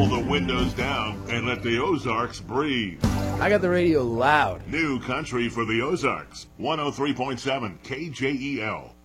Roll the windows down and let the Ozarks breathe. I got the radio loud. New country for the Ozarks. 103.7 KJEL.